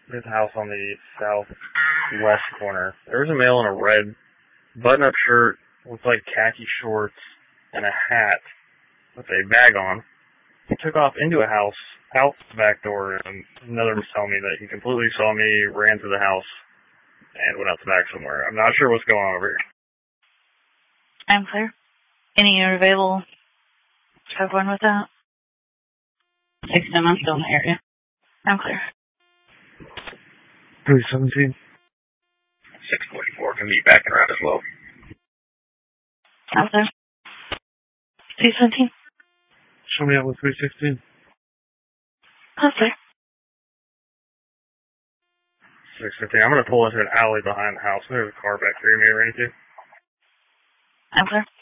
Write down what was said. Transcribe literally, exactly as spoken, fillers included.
There's a house on the southwest corner. There was a male in a red button-up shirt with like khaki shorts and a hat with a bag on. He took off into a house, out the back door, and another was telling me that he completely saw me, ran to the house, and went out the back somewhere. I'm not sure what's going on over here. I'm clear. Any unit available? Have one with that. Six ten, I'm still in the area. I'm clear. three seventeen. six forty-four can be backing around as well. I'm clear. three seventeen. Show me out with three sixteen. I'm clear. six fifteen. I'm going to pull into an alley behind the house. There's a car back there you may run into. I'm clear.